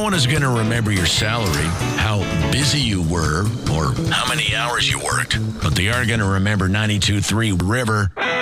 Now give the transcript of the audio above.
one is going to remember your salary, how busy you were, or how many hours you worked. But they are going to remember 92.3 River.